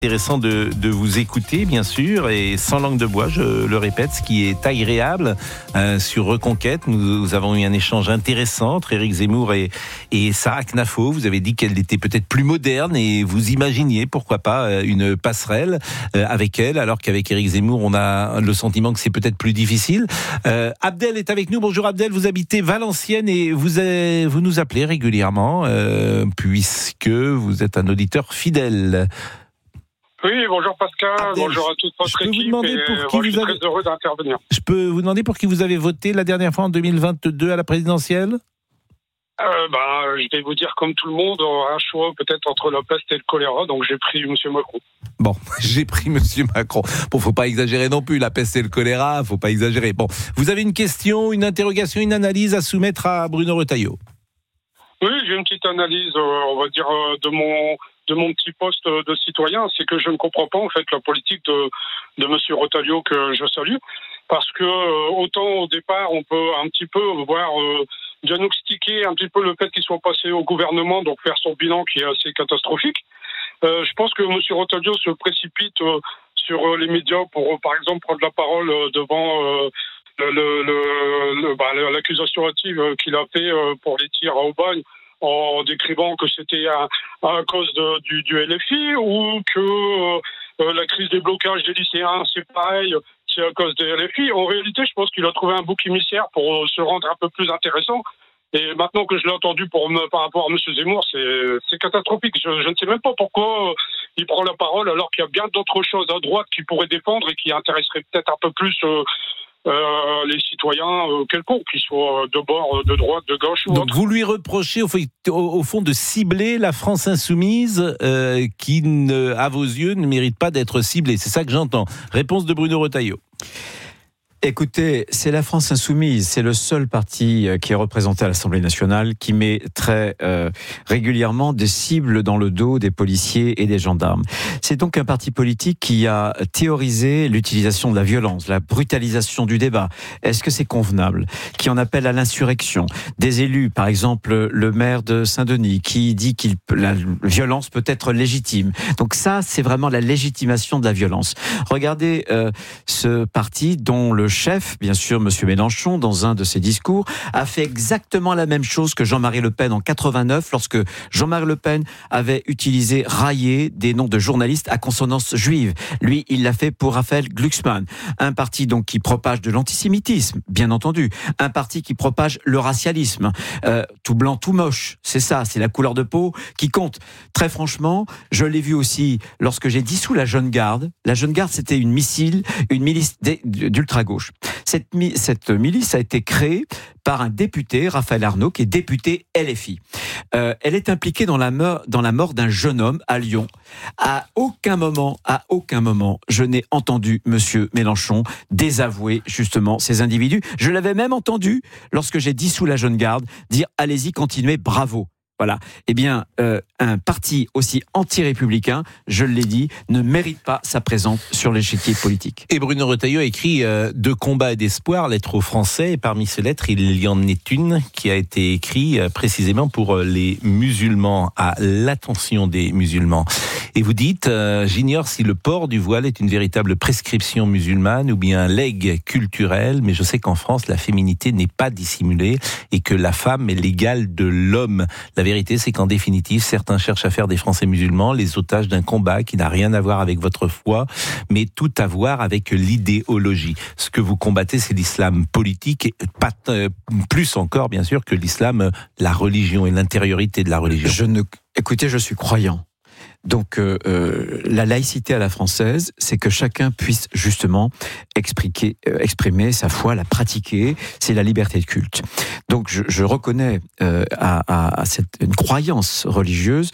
Intéressant de vous écouter, bien sûr, et sans langue de bois, je le répète, ce qui est agréable sur Reconquête. Nous avons eu un échange intéressant entre Éric Zemmour et Sarah Knafo. Vous avez dit qu'elle était peut-être plus moderne et vous imaginiez, pourquoi pas, une passerelle avec elle, alors qu'avec Éric Zemmour, on a le sentiment que c'est peut-être plus difficile. Abdel est avec nous. Bonjour Abdel, vous habitez Valenciennes et vous nous appelez régulièrement puisque vous êtes un auditeur fidèle. Oui, bonjour Pascal, Abdel, bonjour à toute votre équipe. Je suis très heureux d'intervenir. Je peux vous demander pour qui vous avez voté la dernière fois en 2022 à la présidentielle ? Je vais vous dire comme tout le monde, un choix peut-être entre la peste et le choléra, donc j'ai pris M. Macron. Bon, j'ai pris M. Macron. Bon, faut pas exagérer non plus, la peste et le choléra, faut pas exagérer. Bon, vous avez une question, une interrogation, une analyse à soumettre à Bruno Retailleau ? Oui, j'ai une petite analyse, on va dire, de mon petit poste de citoyen, c'est que je ne comprends pas en fait la politique de M. Retailleau que je salue, parce que autant au départ on peut un petit peu voir diagnostiquer un petit peu le fait qu'il soit passé au gouvernement, donc faire son bilan qui est assez catastrophique. Je pense que M. Retailleau se précipite sur les médias pour par exemple prendre la parole devant l'accusation hâtive qu'il a fait pour les tirs à Aubagne, en décrivant que c'était à cause du LFI, ou que la crise des blocages des lycéens, c'est pareil, c'est à cause des LFI. En réalité, je pense qu'il a trouvé un bouc émissaire pour se rendre un peu plus intéressant. Et maintenant que je l'ai entendu par rapport à M. Zemmour, c'est catastrophique. Je ne sais même pas pourquoi il prend la parole alors qu'il y a bien d'autres choses à droite qu'il pourrait défendre et qui intéresseraient peut-être un peu plus les citoyens quelconques, qu'ils soient de bord, de droite, de gauche. Donc vous lui reprochez au fond de cibler la France insoumise qui, à vos yeux, ne mérite pas d'être ciblée. C'est ça que j'entends. Réponse de Bruno Retailleau. Écoutez, c'est la France insoumise, c'est le seul parti qui est représenté à l'Assemblée nationale qui met très régulièrement des cibles dans le dos des policiers et des gendarmes. C'est donc un parti politique qui a théorisé l'utilisation de la violence, la brutalisation du débat. Est-ce que c'est convenable ? Qui en appelle à l'insurrection. Des élus, par exemple le maire de Saint-Denis, qui dit que la violence peut être légitime. Donc ça, c'est vraiment la légitimation de la violence. Regardez ce parti dont le chef, bien sûr, M. Mélenchon, dans un de ses discours, a fait exactement la même chose que Jean-Marie Le Pen en 89, lorsque Jean-Marie Le Pen avait raillé des noms de journalistes à consonance juive. Lui, il l'a fait pour Raphaël Glucksmann. Un parti donc qui propage de l'antisémitisme, bien entendu. Un parti qui propage le racialisme. Tout blanc, tout moche. C'est ça, c'est la couleur de peau qui compte. Très franchement, je l'ai vu aussi lorsque j'ai dissous la Jeune Garde. La Jeune Garde, c'était une milice d'ultra-gauche. Cette milice a été créée par un député, Raphaël Arnaud, qui est député LFI. Elle est impliquée dans la mort d'un jeune homme à Lyon. À aucun moment, je n'ai entendu M. Mélenchon désavouer justement ces individus. Je l'avais même entendu, lorsque j'ai dissous la Jeune Garde, dire « Allez-y, continuez, bravo ». Voilà. Eh bien, un parti aussi anti-républicain, je l'ai dit, ne mérite pas sa présence sur l'échiquier politique. Et Bruno Retailleau a écrit de combat et d'espoir, lettre aux Français. Et parmi ces lettres, il y en est une qui a été écrite précisément pour les musulmans, à l'attention des musulmans. Et vous dites, j'ignore si le port du voile est une véritable prescription musulmane ou bien un legs culturel, mais je sais qu'en France, la féminité n'est pas dissimulée et que la femme est l'égale de l'homme. La vérité, c'est qu'en définitive, certains cherchent à faire des Français musulmans les otages d'un combat qui n'a rien à voir avec votre foi, mais tout à voir avec l'idéologie. Ce que vous combattez, c'est l'islam politique, et pas plus encore, bien sûr, que l'islam, la religion et l'intériorité de la religion. Écoutez, je suis croyant. Donc la laïcité à la française, c'est que chacun puisse justement exprimer sa foi, la pratiquer, c'est la liberté de culte. Donc je reconnais à une croyance religieuse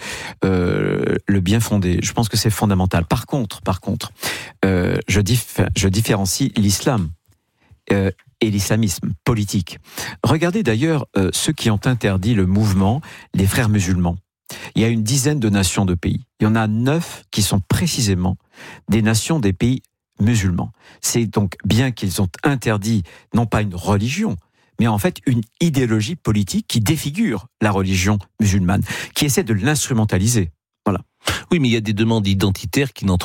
le bien fondé. Je pense que c'est fondamental. Par contre, je différencie l'islam et l'islamisme politique. Regardez d'ailleurs ceux qui ont interdit le mouvement, les frères musulmans. Il y a une dizaine de nations de pays. Il y en a 9 qui sont précisément des nations des pays musulmans. C'est donc bien qu'ils ont interdit, non pas une religion, mais en fait une idéologie politique qui défigure la religion musulmane, qui essaie de l'instrumentaliser. Voilà. Oui, mais il y a des demandes identitaires qui n'entrent